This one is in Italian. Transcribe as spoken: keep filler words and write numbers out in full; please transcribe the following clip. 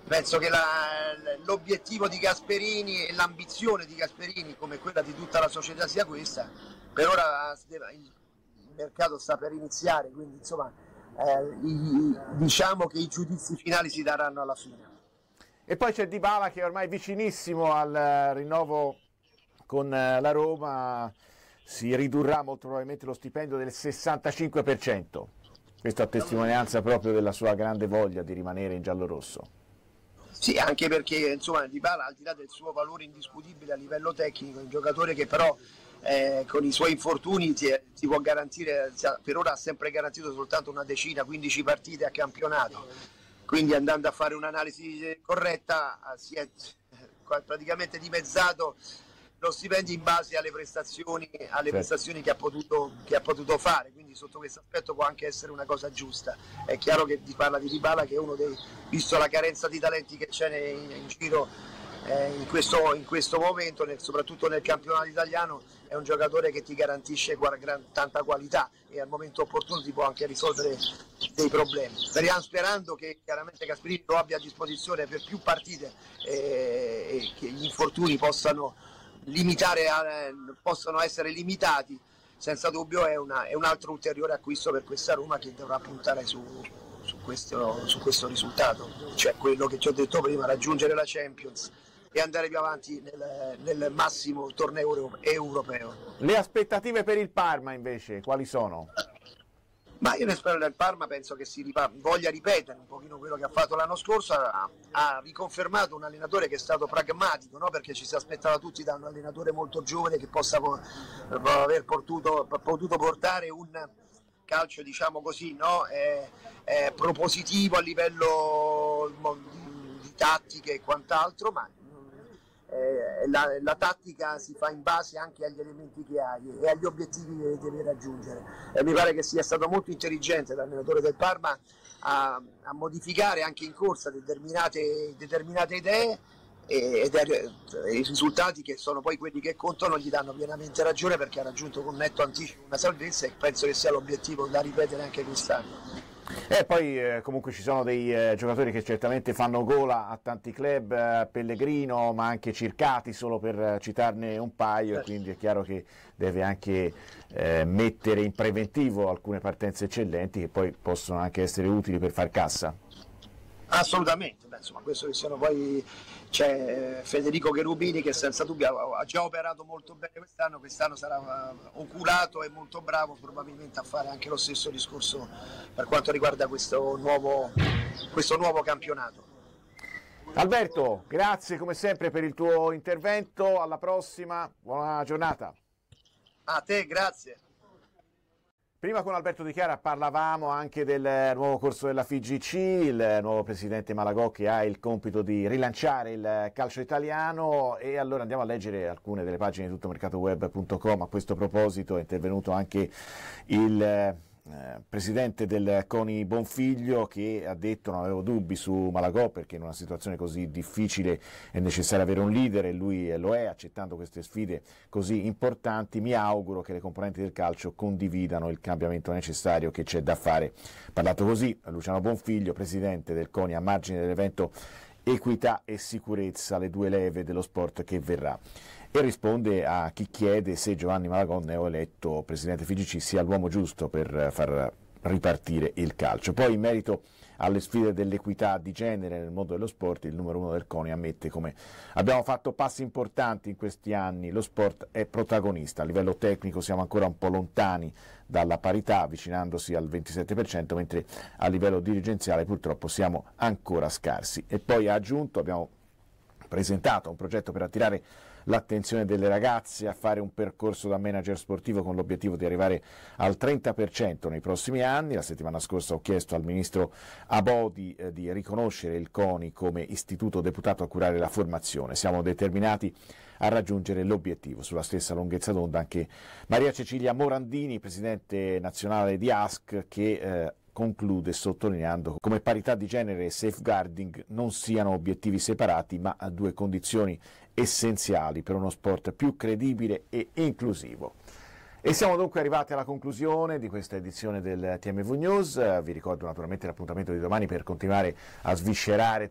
penso che la, l'obiettivo di Gasperini e l'ambizione di Gasperini, come quella di tutta la società, sia questa. Per ora il mercato sta per iniziare, quindi insomma eh, i, diciamo che i giudizi finali si daranno alla fine. E poi c'è Dybala che è ormai vicinissimo al rinnovo con la Roma, si ridurrà molto probabilmente lo stipendio del sessantacinque per cento. Questa è testimonianza proprio della sua grande voglia di rimanere in giallorosso. Sì, anche perché insomma Dybala, al di là del suo valore indiscutibile a livello tecnico, è un giocatore che però eh, con i suoi infortuni ti, ti può garantire, per ora ha sempre garantito soltanto una decina, quindici partite a campionato, quindi andando a fare un'analisi corretta si è praticamente dimezzato lo stipendio in base alle prestazioni, alle certo. prestazioni che ha, potuto, che ha potuto fare, quindi sotto questo aspetto può anche essere una cosa giusta. È chiaro che si parla di Dybala, che è uno dei, visto la carenza di talenti che c'è in, in giro eh, in, questo, in questo momento, nel, soprattutto nel campionato italiano, è un giocatore che ti garantisce gran, tanta qualità e al momento opportuno ti può anche risolvere dei problemi. Speriamo, sperando che chiaramente Gasperini lo abbia a disposizione per più partite eh, e che gli infortuni possano limitare, possono essere limitati, senza dubbio è, una, è un altro ulteriore acquisto per questa Roma che dovrà puntare su, su, questo, su questo risultato, cioè quello che ti ho detto prima, raggiungere la Champions e andare più avanti nel, nel massimo torneo europeo. Le aspettative per il Parma invece quali sono? Ma io ne spero del Parma, penso che si ripa- voglia ripetere un pochino quello che ha fatto l'anno scorso, ha, ha riconfermato un allenatore che è stato pragmatico, no? Perché ci si aspettava tutti da un allenatore molto giovane che possa po- aver potuto, potuto portare un calcio, diciamo così, no? eh, eh, propositivo a livello di, di tattiche e quant'altro, ma Eh, la, la tattica si fa in base anche agli elementi che hai e agli obiettivi che devi raggiungere, e mi pare che sia stato molto intelligente l'allenatore del Parma a, a modificare anche in corsa determinate, determinate idee e, ed è, i risultati, che sono poi quelli che contano, gli danno pienamente ragione, perché ha raggiunto con netto anticipo una salvezza e penso che sia l'obiettivo da ripetere anche quest'anno. E poi eh, comunque ci sono dei eh, giocatori che certamente fanno gola a tanti club, eh, Pellegrino ma anche Circati, solo per eh, citarne un paio, certo. E quindi è chiaro che deve anche eh, mettere in preventivo alcune partenze eccellenti che poi possono anche essere utili per far cassa. Assolutamente, beh, insomma, questo che sono poi c'è Federico Cherubini che senza dubbio ha già operato molto bene quest'anno, quest'anno sarà oculato e molto bravo probabilmente a fare anche lo stesso discorso per quanto riguarda questo nuovo, questo nuovo campionato. Alberto, grazie come sempre per il tuo intervento, alla prossima, buona giornata. A te, grazie. Prima con Alberto Di Chiara parlavamo anche del nuovo corso della F I G C, il nuovo presidente Malagò che ha il compito di rilanciare il calcio italiano, e allora andiamo a leggere alcune delle pagine di tuttomercatoweb punto com. A questo proposito è intervenuto anche il eh, presidente del CONI Bonfiglio, che ha detto: non avevo dubbi su Malagò perché in una situazione così difficile è necessario avere un leader e lui lo è, accettando queste sfide così importanti. Mi auguro che le componenti del calcio condividano il cambiamento necessario che c'è da fare. Parlato così Luciano Bonfiglio, presidente del CONI, a margine dell'evento Equità e Sicurezza, le due leve dello sport che verrà, e risponde a chi chiede se Giovanni Malagò, neoeletto presidente F I G C, sia l'uomo giusto per far ripartire il calcio. Poi, in merito alle sfide dell'equità di genere nel mondo dello sport, il numero uno del CONI ammette come abbiamo fatto passi importanti in questi anni, lo sport è protagonista. A livello tecnico siamo ancora un po' lontani dalla parità, avvicinandosi al ventisette per cento, mentre a livello dirigenziale purtroppo siamo ancora scarsi. E poi ha aggiunto: abbiamo presentato un progetto per attirare l'attenzione delle ragazze a fare un percorso da manager sportivo con l'obiettivo di arrivare al trenta per cento nei prossimi anni. La settimana scorsa ho chiesto al ministro Abodi eh, di riconoscere il CONI come istituto deputato a curare la formazione. Siamo determinati a raggiungere l'obiettivo. Sulla stessa lunghezza d'onda anche Maria Cecilia Morandini, presidente nazionale di A S C, che eh, conclude sottolineando come parità di genere e safeguarding non siano obiettivi separati, ma due condizioni essenziali per uno sport più credibile e inclusivo. E siamo dunque arrivati alla conclusione di questa edizione del T M V News. Vi ricordo naturalmente l'appuntamento di domani per continuare a sviscerare